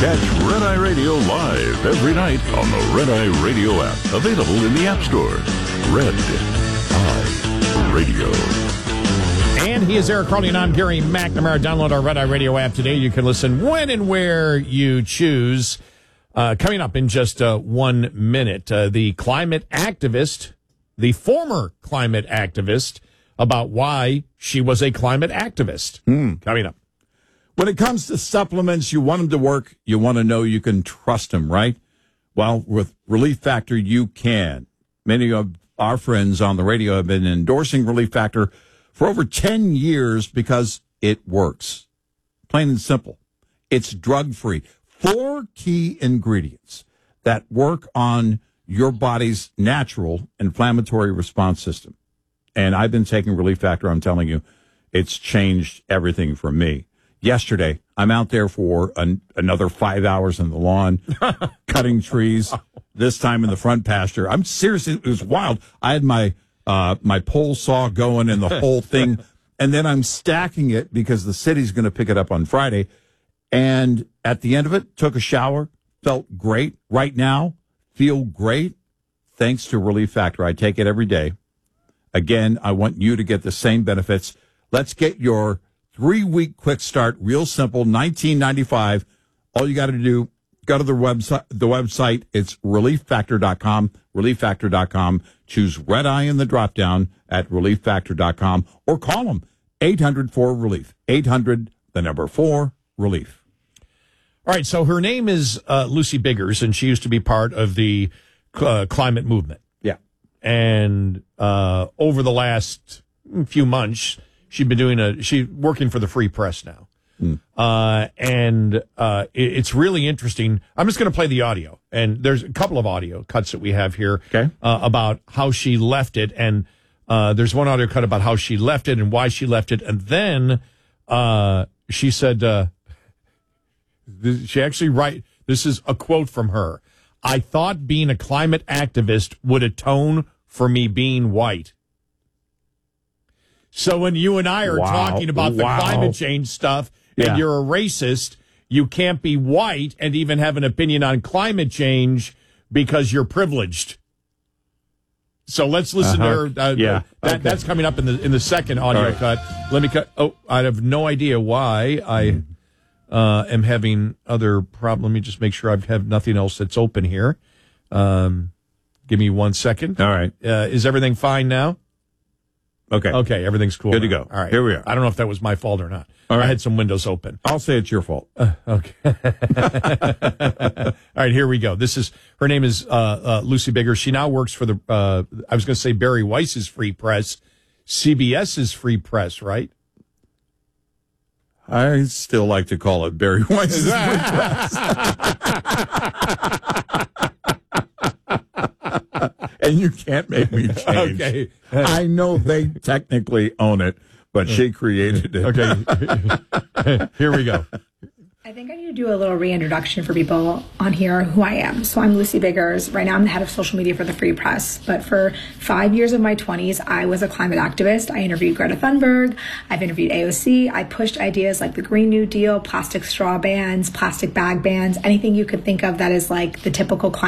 Catch Red Eye Radio live every night on the Red Eye Radio app. Available in the App Store. Red Eye Radio. And he is Eric Crowley, and I'm Gary McNamara. Download our Red Eye Radio app today. You can listen when and where you choose. Coming up in just 1 minute, the climate activist, the former climate activist, about why she was a climate activist. Coming up. When it comes to supplements, you want them to work. You want to know you can trust them, right? Well, with Relief Factor, you can. Many of our friends on the radio have been endorsing Relief Factor for over 10 years because it works. Plain and simple. It's drug-free. 4 key ingredients that work on your body's natural inflammatory response system. And I've been taking Relief Factor. I'm telling you, it's changed everything for me. Yesterday, I'm out there for another 5 hours in the lawn, cutting trees, this time in the front pasture. I'm serious. It was wild. I had my pole saw going and the whole thing. And then I'm stacking it because the city's going to pick it up on Friday. And at the end of it, took a shower, felt great. Right now, feel great. Thanks to Relief Factor. I take it every day. Again, I want you to get the same benefits. Let's get your 3-week quick start, real simple, $19.95. All you got to do, go to the website. It's relieffactor.com, relieffactor.com. Choose Red Eye in the drop-down at relieffactor.com or call them 800-4-RELIEF, 800-4-RELIEF. All right, so her name is Lucy Biggers, and she used to be part of the climate movement. Yeah. And over the last few months, she's working for the Free Press now. It's really interesting. I'm just going to play the audio. And there's a couple of audio cuts that we have here about how she left it. And there's one audio cut about how she left it and why she left it. And then she said, this is a quote from her. I thought being a climate activist would atone for me being white. So when you and I are talking about the climate change stuff and you're a racist, you can't be white and even have an opinion on climate change because you're privileged. So let's listen to her. That's coming up in the second audio cut. Let me cut. Oh, I have no idea why I am having other problems. Let me just make sure I have nothing else that's open here. Give me 1 second. All right. Is everything fine now? Okay, everything's cool. Good to go. All right. Here we are. I don't know if that was my fault or not. All right. I had some windows open. I'll say it's your fault. Okay. All right, here we go. Her name is Lucy Biggers. She now works for I was going to say Barry Weiss's Free Press, CBS's Free Press, right? I still like to call it Barry Weiss's Free Press. And you can't make me change. Okay. I know they technically own it, but she created it. Okay. Here we go. I think I need to do a little reintroduction for people on here who I am. So I'm Lucy Biggers. Right now I'm the head of social media for the Free Press. But for 5 years of my 20s, I was a climate activist. I interviewed Greta Thunberg. I've interviewed AOC. I pushed ideas like the Green New Deal, plastic straw bans, plastic bag bans, anything you could think of that is like the typical climate